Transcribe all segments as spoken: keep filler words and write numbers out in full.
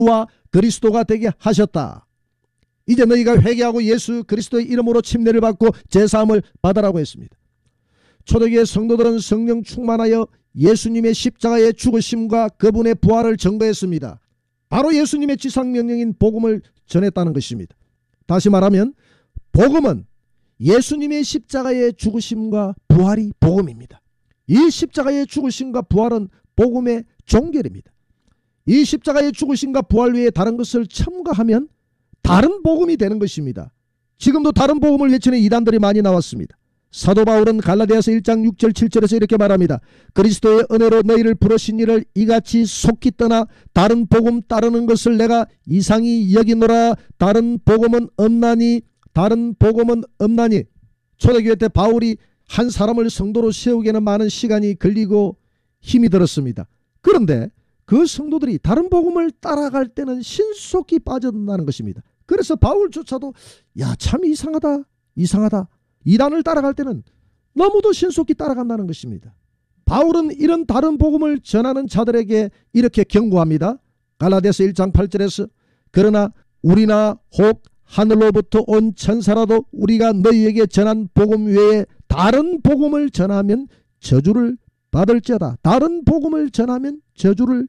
와 그리스도가 되게 하셨다. 이제 너희가 회개하고 예수 그리스도의 이름으로 침례를 받고 제사함을 받으라고 했습니다. 초대교회 성도들은 성령 충만하여 예수님의 십자가의 죽으심과 그분의 부활을 증거했습니다. 바로 예수님의 지상명령인 복음을 전했다는 것입니다. 다시 말하면 복음은 예수님의 십자가의 죽으심과 부활이 복음입니다. 이 십자가의 죽으심과 부활은 복음의 종결입니다. 이 십자가의 죽으심과 부활 외에 다른 것을 첨가하면 다른 복음이 되는 것입니다. 지금도 다른 복음을 외치는 이단들이 많이 나왔습니다. 사도 바울은 갈라디아서 일 장 육 절 칠 절에서 이렇게 말합니다. 그리스도의 은혜로 너희를 부르신 이를 이같이 속히 떠나 다른 복음 따르는 것을 내가 이상히 여기노라. 다른 복음은 없나니 다른 복음은 없나니. 초대교회 때 바울이 한 사람을 성도로 세우기에는 많은 시간이 걸리고 힘이 들었습니다. 그런데 그 성도들이 다른 복음을 따라갈 때는 신속히 빠져든다는 것입니다. 그래서 바울조차도 야, 참 이상하다 이상하다. 이단을 따라갈 때는 너무도 신속히 따라간다는 것입니다. 바울은 이런 다른 복음을 전하는 자들에게 이렇게 경고합니다. 갈라디아서 일 장 팔 절에서 그러나 우리나 혹 하늘로부터 온 천사라도 우리가 너희에게 전한 복음 외에 다른 복음을 전하면 저주를 받을지어다. 다른 복음을 전하면 저주를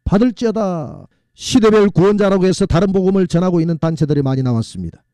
받을지어다. 시대별 구원자라고 해서 다른 복음을 전하고 있는 단체들이 많이 나왔습니다.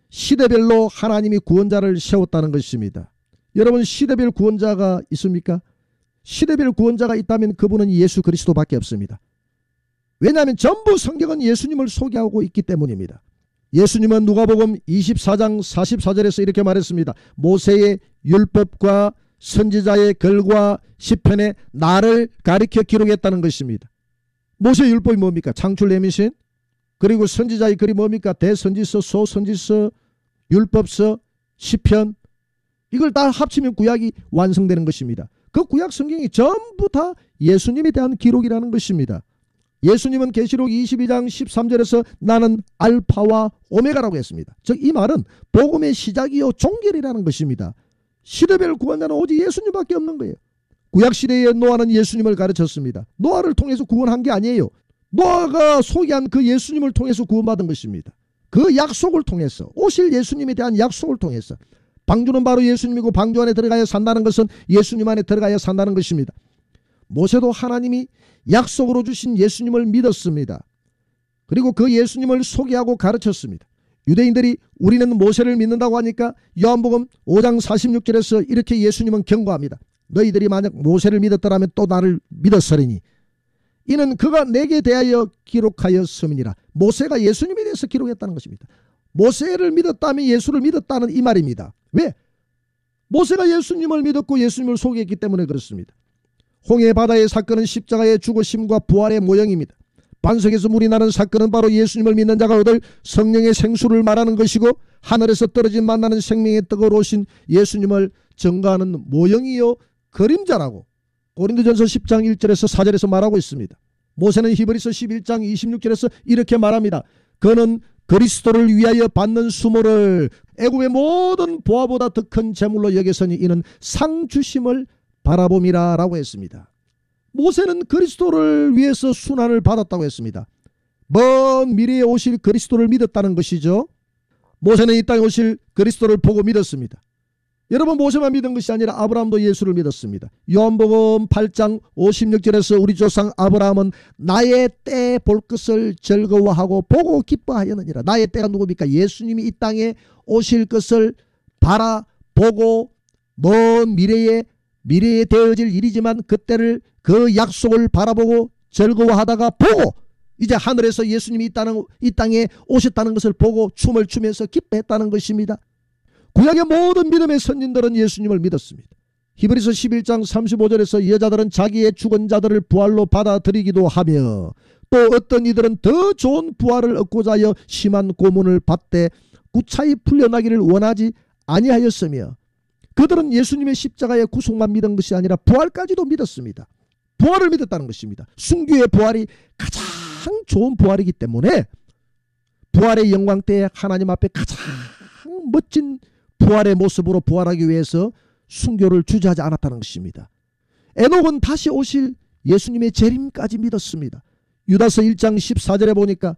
시대별로 하나님이 구원자를 세웠다는 것입니다. 여러분, 시대별 구원자가 있습니까? 시대별 구원자가 있다면 그분은 예수 그리스도밖에 없습니다. 왜냐하면 전부 성경은 예수님을 소개하고 있기 때문입니다. 예수님은 누가복음 이십사 장 사십사 절에서 이렇게 말했습니다. 모세의 율법과 선지자의 글과 시편에 나를 가리켜 기록했다는 것입니다. 모세의 율법이 뭡니까? 창출 내민신. 그리고 선지자의 글이 뭡니까? 대선지서, 소선지서, 율법서, 시편. 이걸 다 합치면 구약이 완성되는 것입니다. 그 구약 성경이 전부 다 예수님에 대한 기록이라는 것입니다. 예수님은 계시록 이십이 장 십삼 절에서 나는 알파와 오메가라고 했습니다. 즉 이 말은 복음의 시작이요 종결이라는 것입니다. 시대별 구원자는 오직 예수님밖에 없는 거예요. 구약시대의 노아는 예수님을 가르쳤습니다. 노아를 통해서 구원한 게 아니에요. 노아가 소개한 그 예수님을 통해서 구원받은 것입니다. 그 약속을 통해서, 오실 예수님에 대한 약속을 통해서. 방주는 바로 예수님이고 방주 안에 들어가야 산다는 것은 예수님 안에 들어가야 산다는 것입니다. 모세도 하나님이 약속으로 주신 예수님을 믿었습니다. 그리고 그 예수님을 소개하고 가르쳤습니다. 유대인들이 우리는 모세를 믿는다고 하니까 요한복음 오 장 사십육 절에서 이렇게 예수님은 경고합니다. 너희들이 만약 모세를 믿었더라면 또 나를 믿었으리니 이는 그가 내게 대하여 기록하였음이니라. 모세가 예수님에 대해서 기록했다는 것입니다. 모세를 믿었다면 예수를 믿었다는 이 말입니다. 왜? 모세가 예수님을 믿었고 예수님을 소개했기 때문에 그렇습니다. 홍해 바다의 사건은 십자가의 죽으심과 부활의 모형입니다. 반석에서 물이 나는 사건은 바로 예수님을 믿는 자가 얻을 성령의 생수를 말하는 것이고 하늘에서 떨어진 만나는 생명의 떡으로 오신 예수님을 증거하는 모형이요 그림자라고 고린도전서 십 장 일 절에서 사 절에서 말하고 있습니다. 모세는 히브리서 십일 장 이십육 절에서 이렇게 말합니다. 그는 그리스도를 위하여 받는 수모를 애굽의 모든 보화보다 더 큰 재물로 여겼으니 이는 상 주심을 바라봄이라 라고 했습니다. 모세는 그리스도를 위해서 순환을 받았다고 했습니다. 먼 미래에 오실 그리스도를 믿었다는 것이죠. 모세는 이 땅에 오실 그리스도를 보고 믿었습니다. 여러분, 모세만 믿은 것이 아니라 아브라함도 예수를 믿었습니다. 요한복음 팔 장 오십육 절에서 우리 조상 아브라함은 나의 때 볼 것을 즐거워하고 보고 기뻐하였느니라. 나의 때가 누굽니까? 예수님이 이 땅에 오실 것을 바라보고 먼 미래에 미래에 되어질 일이지만 그때를 그 약속을 바라보고 즐거워하다가 보고 이제 하늘에서 예수님이 이, 땅, 이 땅에 오셨다는 것을 보고 춤을 추면서 기뻐했다는 것입니다. 구약의 모든 믿음의 선진들은 예수님을 믿었습니다. 히브리서 십일 장 삼십오 절에서 여자들은 자기의 죽은 자들을 부활로 받아들이기도 하며 또 어떤 이들은 더 좋은 부활을 얻고자 하여 심한 고문을 받되 구차히 풀려나기를 원하지 아니하였으며 그들은 예수님의 십자가의 구속만 믿은 것이 아니라 부활까지도 믿었습니다. 부활을 믿었다는 것입니다. 순교의 부활이 가장 좋은 부활이기 때문에 부활의 영광 때에 하나님 앞에 가장 멋진 부활의 모습으로 부활하기 위해서 순교를 주저하지 않았다는 것입니다. 에녹은 다시 오실 예수님의 재림까지 믿었습니다. 유다서 일 장 십사 절에 보니까